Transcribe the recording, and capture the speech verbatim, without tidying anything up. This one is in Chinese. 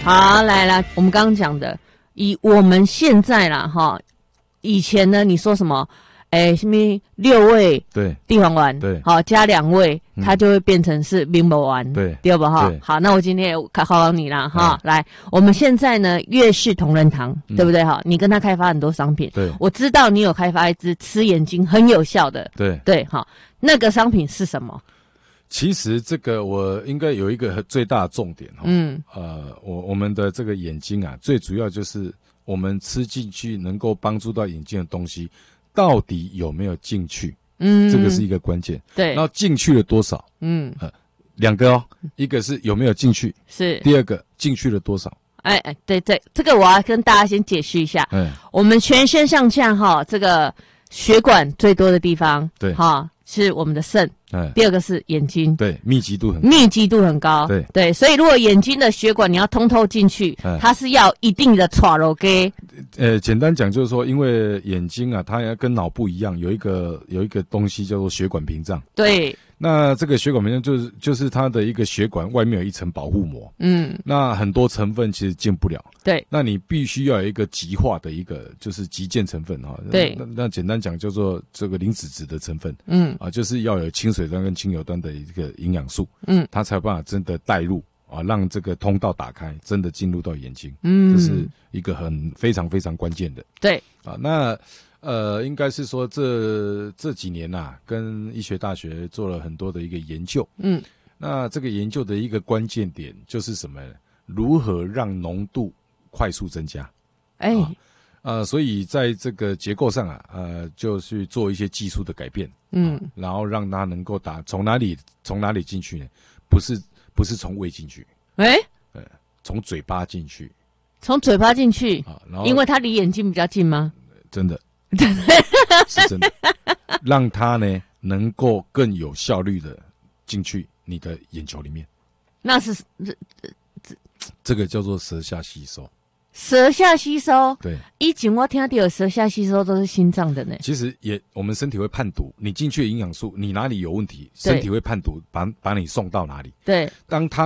好，来来，我们刚刚讲的，以我们现在啦哈，以前呢，你说什么？哎，什么六味对地黄丸， 对， 好加两味， 嗯、 它就会变成是明白丸， 对， 对吧？哈， 对好，那我今天也考考你啦哈。来，我们现在呢，悦氏同仁堂， 嗯、 对不对哈？你跟他开发很多商品， 对， 我知道你有开发一支吃眼睛很有效的， 对对，哈，那个商品是什么？ 其实这个我应该有一个最大的重点哈，嗯，呃，我我们的这个眼睛啊，最主要就是我们吃进去能够帮助到眼睛的东西。到底有没有进去？嗯，这个是一个关键。对，然后进去了多少？嗯，呃，两个哦，一个是有没有进去，是第二个进去了多少？ 哎哎，对对，这个我要跟大家先解释一下。嗯，我们全身上下哈，这个血管最多的地方，对哈，是我们的肾。嗯，第二个是眼睛， 对，密集度很高密集度很高， 对对，所以如果眼睛的血管你要通透进去，嗯、它是要一定的插入给。 呃，简单讲就是说，因为眼睛啊，它跟脑部一样，有一个有一个东西叫做血管屏障。 对， 那这个血管屏障就是就是它的一个血管外面有一层保护膜，嗯，那很多成分其实进不了。对，那你必须要有一个极化的一个就是极键成分哈。对，那那简单讲叫做这个磷脂质的成分，嗯，啊，就是要有清水端跟清油端的一个营养素，嗯，它才有办法真的带入。啊，让这个通道打开，真的进入到眼睛，嗯，这是一个很非常非常关键的。对啊，那呃，应该是说这这几年呐、啊，跟医学大学做了很多的一个研究，嗯，那这个研究的一个关键点就是什么？如何让浓度快速增加？哎、欸，啊，呃，所以在这个结构上啊，呃，就去做一些技术的改变，嗯，啊、然后让它能够打从哪里从哪里进去呢？不是。不是从胃进去，哎、欸，呃，从嘴巴进去， 从嘴巴进去啊，然后因为它离眼睛比较近吗？ 真的，是真的，让它呢能够更有效率的进去你的眼球里面。 那是这这这个叫做舌下吸收。 舌下吸收， 对， 以前我听到舌下吸收都是心脏的呢。 其实也，我们身体会判读你进去的营养素，你哪里有问题，身体会判读，把把你送到哪里。对，当它